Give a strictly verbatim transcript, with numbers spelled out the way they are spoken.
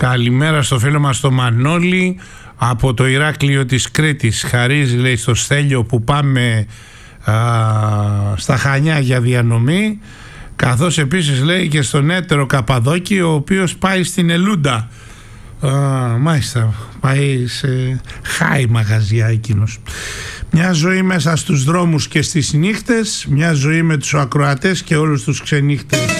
Καλημέρα στο φίλο μας το Μανώλη από το Ηράκλειο της Κρήτης. Χαρίζει, λέει, στο Στέλιο που πάμε α, στα Χανιά για διανομή, καθώς επίσης, λέει, και στον έτερο Καπαδόκη, ο οποίος πάει στην Ελούντα. Α, μάλιστα, πάει σε χάι μαγαζιά εκείνος. Μια ζωή μέσα στους δρόμους και στις νύχτες, μια ζωή με τους ακροατές και όλους τους ξενύχτες.